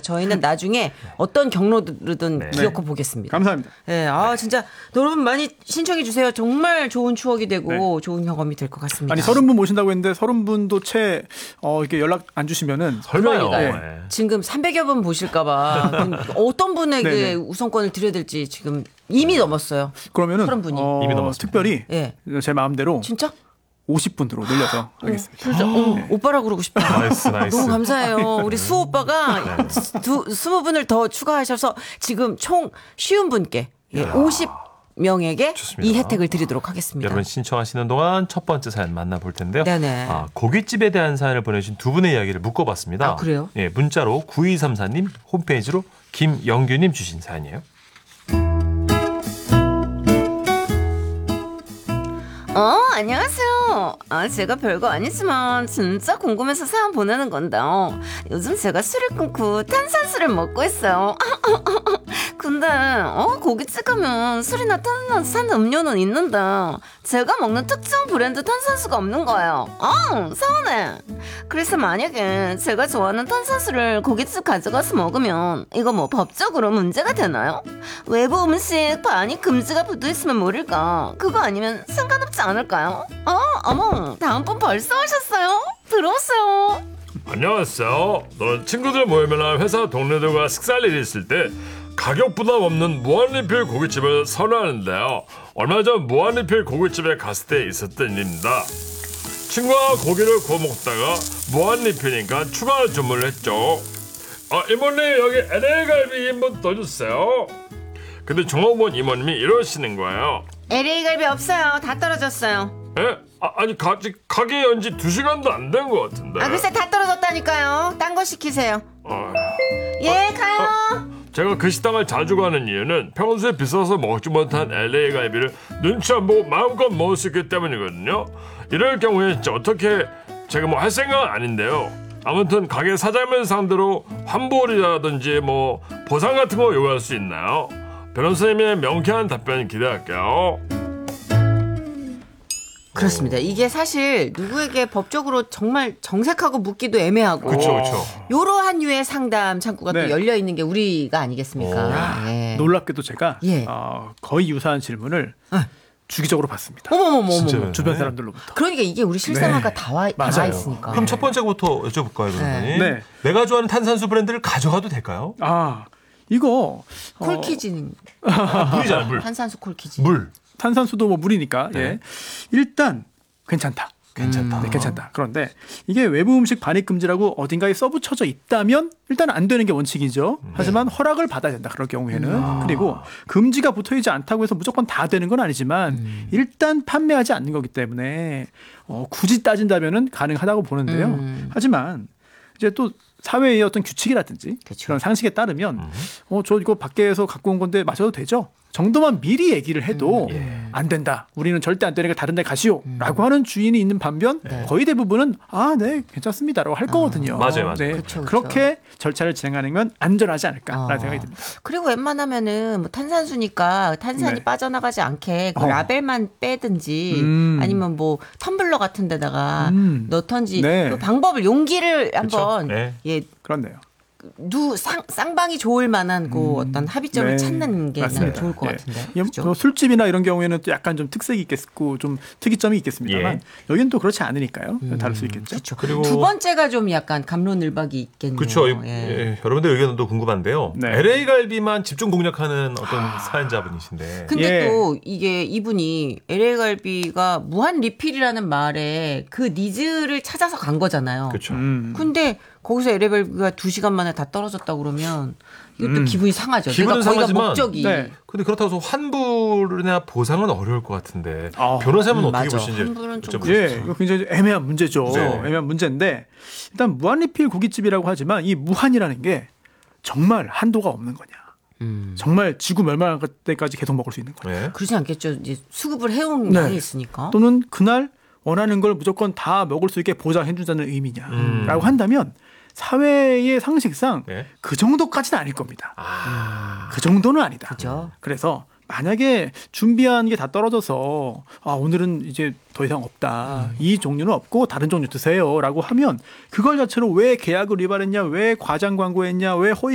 저희는 나중에 어떤 경로든 네. 기억해 보겠습니다. 감사합니다. 네, 진짜 여러분 많이 신청해 주세요. 정말 좋은 추억이 되고 좋은 경험이 될 것 같습니다. 아니 30분 모신다고 했는데 30분도 채 이렇게 연락 안 주시면은 설마요. 그러니까요. 지금 300여 분 보실까봐 어떤 분에게 네네. 우선권을 드려야 될지 지금 이미 넘었어요. 그러면은 30분이. 이미 넘었습니다. 특별히 제 마음대로 진짜? 50분으로 늘려서 하겠습니다. 진짜 오빠라고 그러고 싶다. 나이스. 너무 감사해요. 우리 수호 오빠가 20분을 더 추가하셔서 지금 총 쉬운 분께 50명에게 좋습니다. 이 혜택을 드리도록 하겠습니다. 여러분 신청하시는 동안 첫 번째 사연 만나볼 텐데요. 네네. 고깃집에 대한 사연을 보내주신 두 분의 이야기를 묶어봤습니다. 그래요? 예, 문자로 9234님, 홈페이지로 김영규님 주신 사연이에요. 안녕하세요. 제가 별거 아니지만 진짜 궁금해서 사연 보내는 건데요. 요즘 제가 술을 끊고 탄산수를 먹고 있어요. 근데 고깃집 가면 술이나 탄산 음료는 있는데 제가 먹는 특정 브랜드 탄산수가 없는 거예요. 서운해. 그래서 만약에 제가 좋아하는 탄산수를 고깃집 가져가서 먹으면 이거 뭐 법적으로 문제가 되나요? 외부 음식 반입 금지가 붙어있으면 모를까. 그거 아니면 상관없지 않을까요? 어머, 다음 분 벌써 오셨어요? 들어오세요. 안녕하세요. 너는 친구들 모이거나 회사 동료들과 식사할 일이 있을 때 가격 부담 없는 무한리필 고깃집을 선호하는데요. 얼마 전 무한리필 고깃집에 갔을 때 있었던 일입니다. 친구와 고기를 구워 먹다가 무한리필이니까 추가 주문을 했죠. 이모님 여기 LA 갈비 2인분 더 주세요. 근데 종업원 이모님이 이러시는 거예요. LA 갈비 없어요. 다 떨어졌어요. 에? 아니 가게 연지 2시간도 안 된 것 같은데. 글쎄 다 떨어졌다니까요. 딴 거 시키세요. 가요. 제가 그 식당을 자주 가는 이유는 평소에 비싸서 먹지 못한 LA 갈비를 눈치 안 보고 마음껏 먹을 수 있기 때문이거든요. 이럴 경우에 진짜 어떻게 제가 뭐 할 생각은 아닌데요. 아무튼 가게 사장을 상대로 환불이라든지 뭐 보상 같은 거 요구할 수 있나요? 변호사님의 명쾌한 답변 기대할게요. 그렇습니다. 이게 사실 누구에게 법적으로 정말 정색하고 묻기도 애매하고 그렇죠. 이러한 류의 상담 창구가 또 열려 있는 게 우리가 아니겠습니까? 놀랍게도 제가 예. 거의 유사한 질문을 주기적으로 받습니다. 어머머머. 주변 사람들로부터. 그러니까 이게 우리 실생활과 다 와 있으니까. 그럼 첫 번째부터 여쭤볼까요, 그러면? 네. 내가 좋아하는 탄산수 브랜드를 가져가도 될까요? 이거 콜키즈는 물이잖아요, 물. 탄산수 콜키즈. 물. 탄산수도 뭐 물이니까 네. 일단 괜찮다. 네, 괜찮다. 그런데 이게 외부 음식 반입 금지라고 어딘가에 써붙여져 있다면 일단 안 되는 게 원칙이죠. 하지만 허락을 받아야 된다. 그럴 경우에는. 그리고 금지가 붙어있지 않다고 해서 무조건 다 되는 건 아니지만 일단 판매하지 않는 거기 때문에 굳이 따진다면은 가능하다고 보는데요. 하지만 이제 또 사회의 어떤 규칙이라든지 그런 상식에 따르면 저 이거 밖에서 갖고 온 건데 마셔도 되죠? 정도만 미리 얘기를 해도 안 된다. 우리는 절대 안 되니까 다른 데 가시오. 라고 하는 주인이 있는 반면 거의 대부분은 네, 괜찮습니다. 라고 할 거거든요. 맞아요. 네. 그쵸. 그렇게 절차를 진행하는 건 안전하지 않을까라는 생각이 듭니다. 그리고 웬만하면은 뭐 탄산수니까 탄산이 빠져나가지 않게 그 라벨만 빼든지 아니면 뭐 텀블러 같은 데다가 넣던지 그 방법을 용기를 한번 그렇네요. 쌍방이 좋을 만한 그 어떤 합의점을 찾는 게 좋을 것 같은데. 그렇죠? 술집이나 이런 경우에는 또 약간 좀 특색이 있겠고 좀 특이점이 있겠습니다만 여기는 또 그렇지 않으니까요. 다를 수 있겠죠. 그렇죠. 그리고 두 번째가 좀 약간 감론을박이 있겠네요. 그렇죠. 여러분들 의견도 궁금한데요. LA 갈비만 집중 공략하는 어떤 사연자분이신데. 근데 또 이게 이분이 LA 갈비가 무한 리필이라는 말에 그 니즈를 찾아서 간 거잖아요. 그렇죠. 근데 거기서 LA 갈비가 2시간 만에 다 떨어졌다고 그러면 이것도 기분이 상하죠. 기분은 내가 거기가 상하지만 목적이. 근데 그렇다고 해서 환불이나 보상은 어려울 것 같은데 변호사님은 어떻게 보시는지 환불은 좀 이거 굉장히 애매한 문제죠. 애매한 문제인데 일단 무한리필 고깃집이라고 하지만 이 무한이라는 게 정말 한도가 없는 거냐. 정말 지구 멸망할 때까지 계속 먹을 수 있는 거냐. 그러지 않겠죠. 이제 수급을 해온 양이 있으니까. 또는 그날 원하는 걸 무조건 다 먹을 수 있게 보장해 준다는 의미냐라고 한다면 사회의 상식상 그 정도까지는 아닐 겁니다. 그 정도는 아니다. 그렇죠. 그래서 만약에 준비한 게 다 떨어져서 오늘은 이제 더 이상 없다. 이 종류는 없고 다른 종류 드세요라고 하면 그걸 자체로 왜 계약을 위반했냐, 왜 과장 광고했냐, 왜 허위